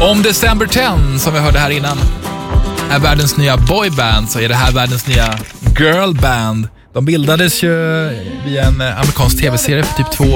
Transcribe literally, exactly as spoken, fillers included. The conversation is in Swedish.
Om December tio, som vi hörde här innan, är världens nya boyband, så är det här världens nya girlband. De bildades ju via en amerikansk tv-serie för typ två